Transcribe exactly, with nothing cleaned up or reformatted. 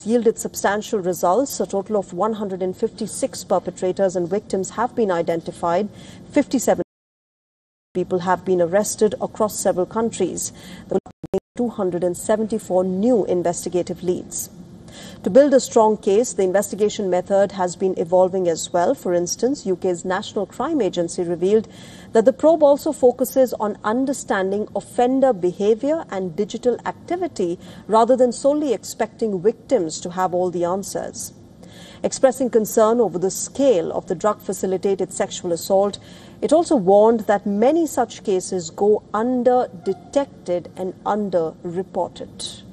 yielded substantial results. A total of one hundred fifty-six perpetrators and victims have been identified. fifty-seven people have been arrested across several countries. There were two hundred seventy-four new investigative leads. To build a strong case, the investigation method has been evolving as well. For instance, U K's National Crime Agency revealed that the probe also focuses on understanding offender behavior and digital activity rather than solely expecting victims to have all the answers. Expressing concern over the scale of the drug-facilitated sexual assault, it also warned that many such cases go under-detected and under-reported.